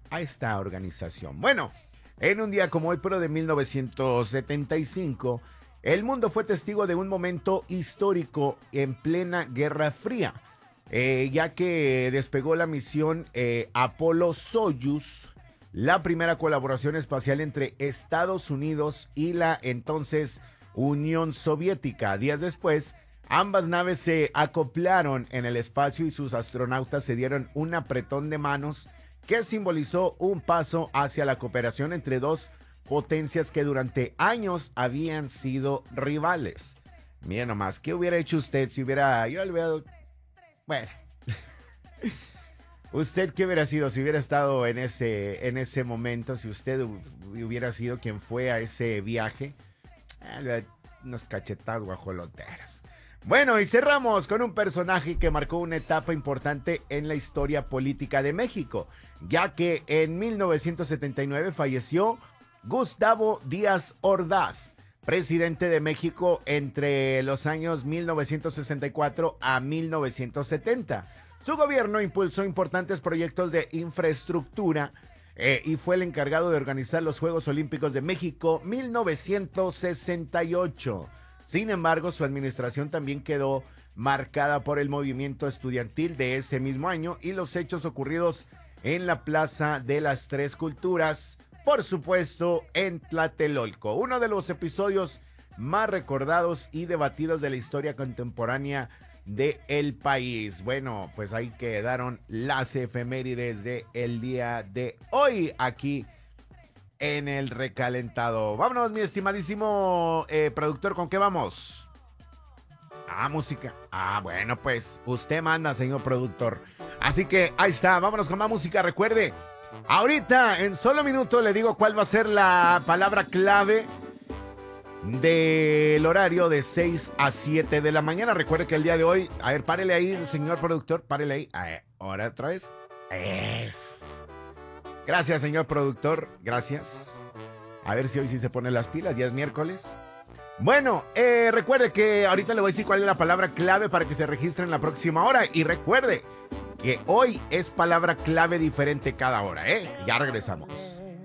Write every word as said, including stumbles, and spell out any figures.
a esta organización. Bueno, en un día como hoy, pero de mil novecientos setenta y cinco, el mundo fue testigo de un momento histórico en plena Guerra Fría, eh, ya que despegó la misión eh, Apolo-Soyuz, la primera colaboración espacial entre Estados Unidos y la entonces Unión Soviética. Días después, ambas naves se acoplaron en el espacio y sus astronautas se dieron un apretón de manos que simbolizó un paso hacia la cooperación entre dos potencias que durante años habían sido rivales. Miren nomás, ¿qué hubiera hecho usted si hubiera... Yo olvidado... Bueno... ¿Usted qué hubiera sido si hubiera estado en ese, en ese momento? Si usted hubiera sido quien fue a ese viaje. Eh, unas cachetadas guajoloteras. Bueno, y cerramos con un personaje que marcó una etapa importante en la historia política de México, ya que en mil novecientos setenta y nueve falleció Gustavo Díaz Ordaz, presidente de México entre los años mil novecientos sesenta y cuatro a mil novecientos setenta. Su gobierno impulsó importantes proyectos de infraestructura eh, y fue el encargado de organizar los Juegos Olímpicos de México mil novecientos sesenta y ocho. Sin embargo, su administración también quedó marcada por el movimiento estudiantil de ese mismo año y los hechos ocurridos en la Plaza de las Tres Culturas, por supuesto, en Tlatelolco. Uno de los episodios más recordados y debatidos de la historia contemporánea de el país. Bueno, pues ahí quedaron las efemérides de el día de hoy aquí en el recalentado. Vámonos, mi estimadísimo eh, productor, ¿con qué vamos? Ah, música. Ah, bueno, pues usted manda, señor productor. Así que ahí está, vámonos con más música. Recuerde, ahorita en solo minuto le digo cuál va a ser la palabra clave del horario de seis a siete de la mañana. Recuerde que el día de hoy, a ver, párele ahí, señor productor, párele ahí. A ver, ahora otra vez. Es. Gracias, señor productor, gracias. A ver si hoy sí se pone las pilas, ya es miércoles. Bueno, eh, recuerde que ahorita le voy a decir cuál es la palabra clave para que se registre en la próxima hora. Y recuerde que hoy es palabra clave diferente cada hora, ¿eh? Ya regresamos.